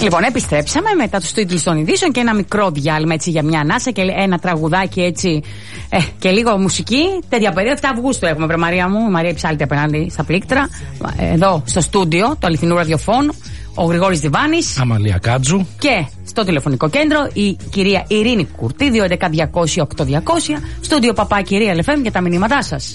Λοιπόν, επιστρέψαμε μετά τους τίτλους των ειδήσεων και ένα μικρό διάλειμμα έτσι για μια ανάσα και ένα τραγουδάκι έτσι και λίγο μουσική. Τέτοια περίοδο, 7 Αυγούστου έχουμε, βρε Μαρία μου. Η Μαρία Ψάλτη απέναντι στα πλήκτρα. Εδώ στο στούντιο του αληθινού ραδιοφώνου. Ο Γρηγόρης Διβάνης. Αμαλία Κάτζου. Και στο τηλεφωνικό κέντρο η κυρία Ειρήνη Κουρτή, 211-200-8200. Στούντιο παπάκι Real FM για τα μηνύματά σας.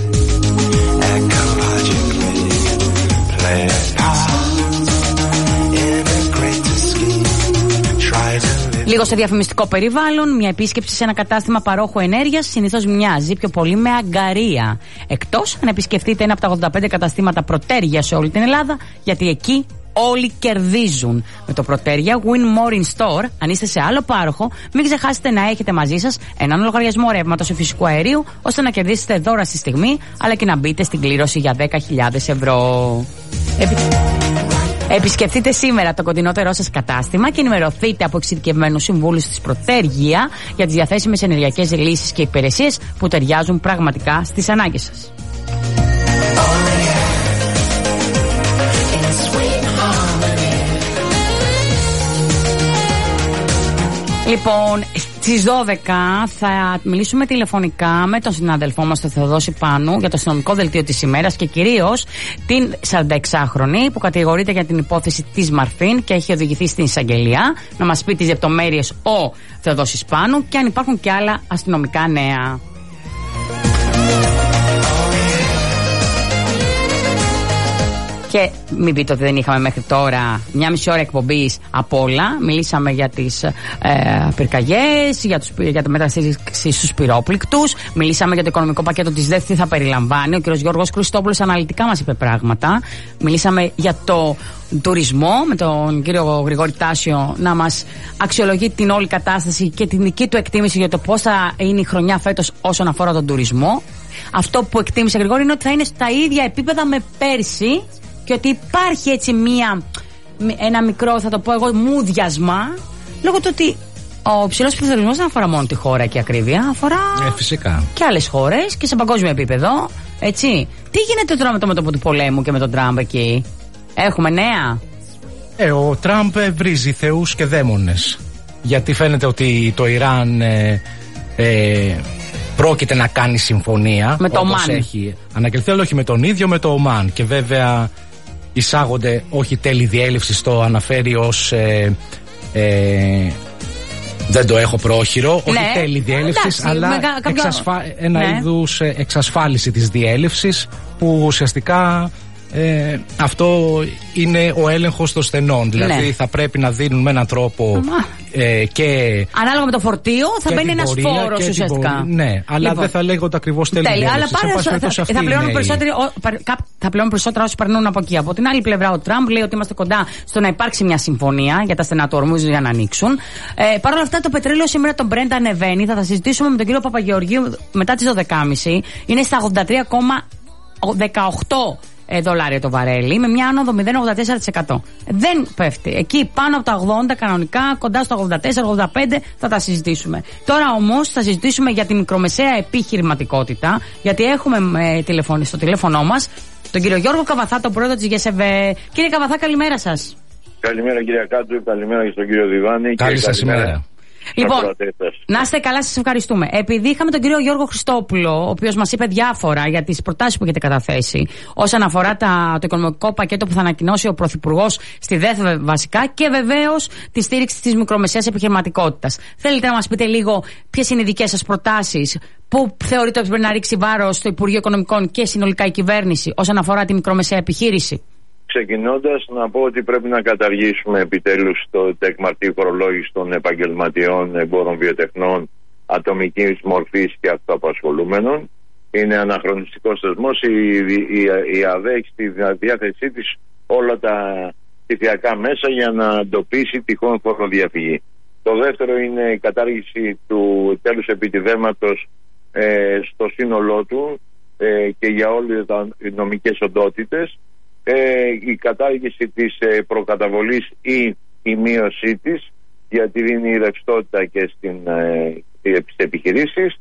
Λίγο σε διαφημιστικό περιβάλλον, μια επίσκεψη σε ένα κατάστημα παρόχου ενέργειας συνήθως μοιάζει πιο πολύ με αγκαρία. Εκτός αν επισκεφτείτε ένα από τα 85 καταστήματα Προτέρια σε όλη την Ελλάδα, γιατί εκεί όλοι κερδίζουν. Με το Προτέρια Win More in Store, αν είστε σε άλλο πάροχο, μην ξεχάσετε να έχετε μαζί σας έναν λογαριασμό ρεύματος φυσικού αερίου, ώστε να κερδίσετε δώρα στη στιγμή, αλλά και να μπείτε στην κλήρωση για 10.000 ευρώ. Επισκεφτείτε σήμερα το κοντινότερό σας κατάστημα και ενημερωθείτε από εξειδικευμένους συμβούλους της Προτέρια για τις διαθέσιμες ενεργειακές λύσεις και υπηρεσίες που ταιριάζουν πραγματικά στις ανάγκες σας. Λοιπόν, στις 12 θα μιλήσουμε τηλεφωνικά με τον συνάδελφό μας, τον Θεοδόση Πάνου, για το αστυνομικό δελτίο της ημέρας και κυρίως την 46χρονη που κατηγορείται για την υπόθεση της Μαρφίν και έχει οδηγηθεί στην εισαγγελία. Να μας πει τις λεπτομέρειες ο Θεοδόσης Πάνου και αν υπάρχουν και άλλα αστυνομικά νέα. Και μην πείτε ότι δεν είχαμε μέχρι τώρα μια μισή ώρα εκπομπής από όλα. Μιλήσαμε για τις πυρκαγιές, για τη μεταστήριξη στους πυρόπληκτους. Μιλήσαμε για το οικονομικό πακέτο της ΔΕΘ, τι θα περιλαμβάνει. Ο κ. Γιώργος Χριστόπουλος αναλυτικά μας είπε πράγματα. Μιλήσαμε για το τουρισμό με τον κύριο Γρηγόρη Τάσιο να μας αξιολογεί την όλη κατάσταση και την δική του εκτίμηση για το πώς θα είναι η χρονιά φέτος όσον αφορά τον τουρισμό. Αυτό που εκτίμησε Γρηγόρη είναι ότι θα είναι στα ίδια επίπεδα με πέρσι. Και ότι υπάρχει έτσι ένα μικρό, θα το πω εγώ, μούδιασμα, λόγω του ότι ο ψηλός πληθωρισμός δεν αφορά μόνο τη χώρα και η ακρίβεια, αφορά φυσικά και άλλες χώρες και σε παγκόσμιο επίπεδο. Έτσι. Τι γίνεται τώρα με το μέτωπο του πολέμου και με τον Τραμπ εκεί? Έχουμε νέα? Ο Τραμπ βρίζει θεούς και δαίμονες. Γιατί φαίνεται ότι το Ιράν πρόκειται να κάνει συμφωνία με το όπως Ομάν. Έχει ανακοινωθεί, αλλά όχι με τον ίδιο, με το Ομάν. Και βέβαια εισάγονται, όχι τέλη διέλευση, το αναφέρει ως δεν το έχω πρόχειρο, όχι τέλη διέλευσης, αλλά ένα είδους εξασφάλιση της διέλευσης, που ουσιαστικά αυτό είναι ο έλεγχος των στενών. Δηλαδή θα πρέπει να δίνουν με έναν τρόπο και ανάλογα με το φορτίο θα μπαίνει ένας φόρος ουσιαστικά. Ναι, αλλά λοιπόν, δεν θα λέγονται ακριβώς τέλη διέλευσης. Θα πλέον περισσότερα όσοι περνούν από εκεί. Από την άλλη πλευρά ο Τραμπ λέει ότι είμαστε κοντά στο να υπάρξει μια συμφωνία για τα στενά του Ορμούζ για να ανοίξουν. Παρ' όλα αυτά το πετρέλαιο σήμερα τον Brent ανεβαίνει. Θα τα συζητήσουμε με τον κύριο Παπαγεωργίου μετά τις 12.30. Είναι στα 83,18 δολάρια το βαρέλι, με μια άνοδο 0,84%. Δεν πέφτει. Εκεί πάνω από τα 80 κανονικά, κοντά στο 84-85 θα τα συζητήσουμε. Τώρα όμως θα συζητήσουμε για τη μικρομεσαία επιχειρηματικότητα, γιατί έχουμε στο τηλέφωνο μας τον κύριο Γιώργο Καβαθά, τον πρόεδρο της ΓΕΣΕΒΕ. Κύριε Καβαθά, καλημέρα σας. Καλημέρα κύριε Κάτζου, καλημέρα και στον κύριο Διβάνη. Καλή σας ημέρα. Λοιπόν, να είστε καλά, σας ευχαριστούμε. Επειδή είχαμε τον κύριο Γιώργο Χριστόπουλο, ο οποίος μας είπε διάφορα για τις προτάσεις που έχετε καταθέσει όσον αφορά το οικονομικό πακέτο που θα ανακοινώσει ο Πρωθυπουργός στη ΔΕΘ βασικά, και βεβαίως τη στήριξη της μικρομεσαίας επιχειρηματικότητας. Θέλετε να μας πείτε λίγο ποιες είναι οι δικές σας προτάσεις, που θεωρείτε ότι πρέπει να ρίξει βάρος στο Υπουργείο Οικονομικών και συνολικά η κυβέρνηση όσον αφορά τη μικρομεσαία επιχείρηση? Ξεκινώντας, να πω ότι πρέπει να καταργήσουμε επιτέλους το τεκμαρτή φορολόγηση των επαγγελματιών, εμπόρων βιοτεχνών, ατομικής μορφής και αυτοαπασχολούμενων. Είναι αναχρονιστικός θεσμός. Η ΑΔΕ έχει στη διάθεσή της όλα τα ψηφιακά μέσα για να εντοπίσει τυχόν φοροδιαφυγή. Το δεύτερο είναι η κατάργηση του τέλους επιτιδέματος στο σύνολό του και για όλες τις νομικές οντότητες. Η κατάργηση της προκαταβολής ή η μείωσή της, γιατί δίνει ρευστότητα και στις επιχειρήσεις.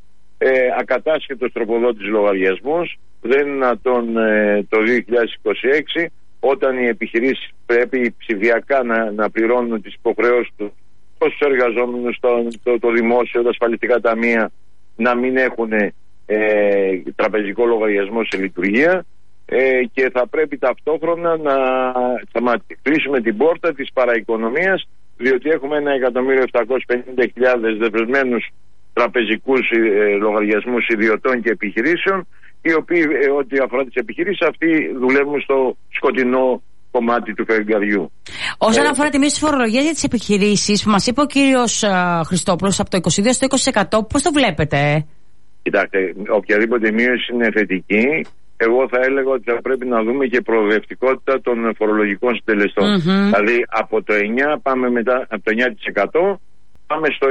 Ακατάσχετος τροποδότης λογαριασμός. Δεν είναι δυνατόν το 2026 όταν οι επιχειρήσεις πρέπει ψηφιακά να πληρώνουν τις υποχρεώσεις τους στους εργαζόμενους, το δημόσιο, τα ασφαλιστικά ταμεία να μην έχουν τραπεζικό λογαριασμό σε λειτουργία, και θα πρέπει ταυτόχρονα να κλείσουμε την πόρτα της παραοικονομίας, διότι έχουμε 1.750.000 δεσμευμένους τραπεζικούς λογαριασμούς ιδιωτών και επιχειρήσεων, οι οποίοι ό,τι αφορά τις επιχειρήσεις αυτοί δουλεύουν στο σκοτεινό κομμάτι του φεγγαριού. Όσον αφορά τη μείωση της φορολογίας για τις επιχειρήσεις που μας είπε ο κύριος Χριστόπουλος από το 22% στο 20%, πώς το βλέπετε? Κοιτάξτε, οποιαδήποτε μείωση είναι θετική. Εγώ θα έλεγα ότι θα πρέπει να δούμε και προοδευτικότητα των φορολογικών συντελεστών. Δηλαδή από το 9 πάμε μετά, από το 9% πάμε στο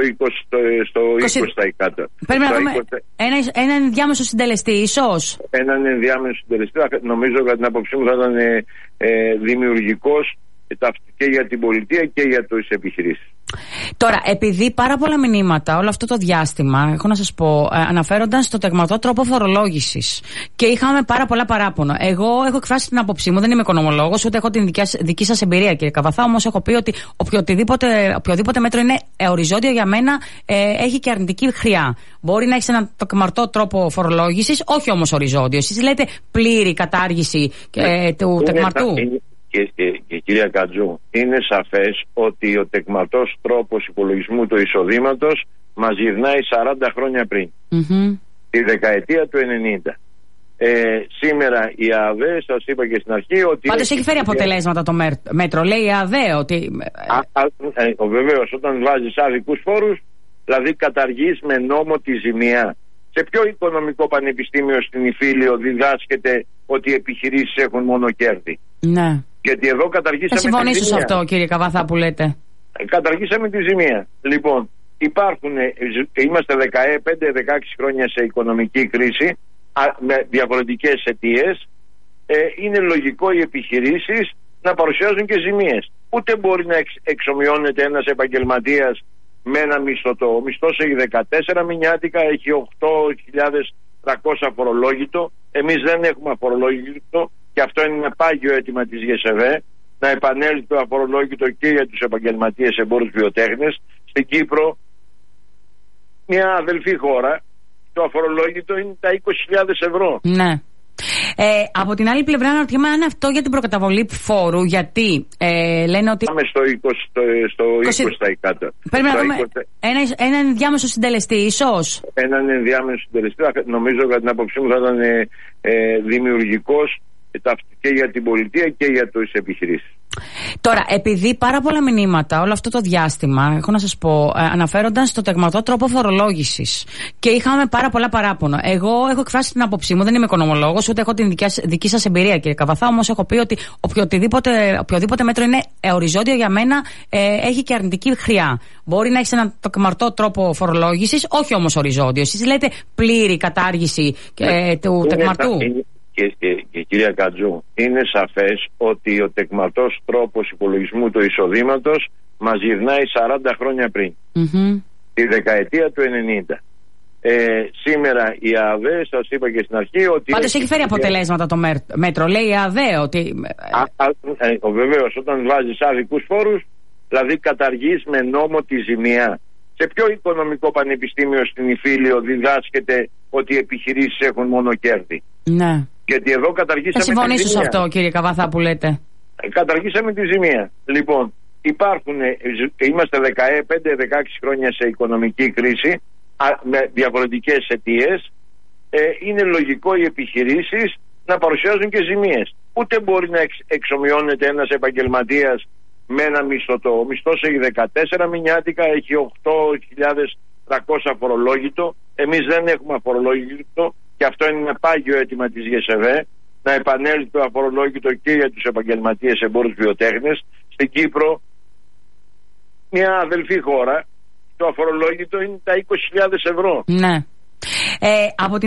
20%. Πρέπει να δούμε ένα ενδιάμεσο συντελεστή, ίσως. Έναν ενδιάμεσο συντελεστή, νομίζω κατά την άποψή μου θα ήταν δημιουργικός και για την πολιτεία και για τις επιχειρήσεις. Τώρα, επειδή πάρα πολλά μηνύματα όλο αυτό το διάστημα, έχω να σας πω, αναφέρονταν στο τεγματό τρόπο φορολόγησης και είχαμε πάρα πολλά παράπονα. Εγώ έχω εκφράσει την άποψή μου, δεν είμαι οικονομολόγος, ούτε έχω την δική σας εμπειρία, κύριε Καβαθά, όμως έχω πει ότι οποιοδήποτε μέτρο είναι οριζόντιο για μένα έχει και αρνητική χρειά. Μπορεί να έχει ένα τεγματό τρόπο φορολόγησης, όχι όμως οριζόντιο. Εσείς λέτε πλήρη κατάργηση του τεγματού. Και κυρία Κατζού, είναι σαφές ότι ο τεκματός τρόπος υπολογισμού του εισοδήματος μας γυρνάει 40 χρόνια πριν, τη δεκαετία του 90. Σήμερα η ΑΔΕ, σας είπα και στην αρχή ότι... Πάντως έχει φέρει αποτελέσματα το μέτρο, λέει η ΑΔΕ ότι... Βεβαίως, όταν βάζεις άδικους φόρους, δηλαδή καταργείς με νόμο τη ζημιά. Σε ποιο οικονομικό πανεπιστήμιο στην Ιφίλιο διδάσκεται ότι οι επιχειρήσεις έχουν μόνο κέρδη? Ναι. Γιατί εδώ καταργήσαμε τη ζημία. Θα συμφωνήσω σε αυτό, κύριε Καβαθά, που λέτε. Καταργήσαμε τη ζημία. Λοιπόν, είμαστε 15-16 χρόνια σε οικονομική κρίση με διαφορετικές αιτίες. Είναι λογικό οι επιχειρήσεις να παρουσιάζουν και ζημίες. Ούτε μπορεί να εξομοιώνεται ένας επαγγελματίας με ένα μισθωτό. Ο μισθός έχει 14 μηνιάτικα, έχει 8.300 φορολόγητο. Εμείς δεν έχουμε αφορολόγητο. Και αυτό είναι ένα πάγιο αίτημα της ΓΕΣΕΒΕ, να επανέλθει το αφορολόγητο και για τους επαγγελματίες εμπόρους βιοτέχνες. Στην Κύπρο, μια αδελφή χώρα, το αφορολόγητο είναι τα 20.000 ευρώ. Ναι. Από την άλλη πλευρά αναρωτιέμαι αν αυτό για την προκαταβολή φόρου, γιατί λένε ότι... Πάμε στο 20%. Πρέπει να δούμε ένα ενδιάμεσο συντελεστή, ίσως. Έναν ενδιάμεσο συντελεστή, νομίζω κατά την άποψή μου θα ήταν δημιουργικός και για την πολιτεία και για τις επιχειρήσεις. Τώρα, επειδή πάρα πολλά μηνύματα όλο αυτό το διάστημα, έχω να σας πω, αναφέρονταν στο τεγματό τρόπο φορολόγησης και είχαμε πάρα πολλά παράπονα. Εγώ έχω εκφράσει την άποψή μου, δεν είμαι οικονομολόγος, ούτε έχω την δική σας εμπειρία, κύριε Καβαθά, όμως έχω πει ότι οποιοδήποτε μέτρο είναι οριζόντιο για μένα έχει και αρνητική χρειά. Μπορεί να έχει ένα τεγματό τρόπο φορολόγησης, όχι όμως οριζόντιο. Εσείς λέτε πλήρη κατάργηση του τεγματού. Και κυρία Κατζού, είναι σαφές ότι ο τεκματός τρόπος υπολογισμού του εισοδήματος μας γυρνάει 40 χρόνια πριν, τη δεκαετία του 90. Σήμερα η ΑΔΕ, σας είπα και στην αρχή ότι... Πάντως έχει φέρει αποτελέσματα το μέτρο, λέει η ΑΔΕ ότι... Βεβαίως, όταν βάζεις άδικους φόρους, δηλαδή καταργείς με νόμο τη ζημιά. Σε ποιο οικονομικό πανεπιστήμιο στην Ιφίλιο διδάσκεται ότι οι επιχειρήσεις έχουν μόνο κέρδη? Ναι. Γιατί εδώ καταργήσαμε τη ζημία. Θα συμφωνήσω σε αυτό, κύριε Καβαθά, που λέτε. Καταργήσαμε τη ζημία. Λοιπόν, είμαστε 15-16 χρόνια σε οικονομική κρίση με διαφορετικές αιτίες. Είναι λογικό οι επιχειρήσεις να παρουσιάζουν και ζημίες. Ούτε μπορεί να εξομοιώνεται ένας επαγγελματίας με ένα μισθωτό. Ο μισθός έχει 14 μηνιάτικα, έχει 8.300 φορολόγητο. Εμείς δεν έχουμε αφορολόγητο. Και αυτό είναι ένα πάγιο αίτημα της ΓΕΣΕΒΕ, να επανέλθει το αφορολόγητο και για τους επαγγελματίες εμπόρους βιοτέχνες. Στην Κύπρο, μια αδελφή χώρα, το αφορολόγητο είναι τα 20.000 ευρώ. Ναι. Από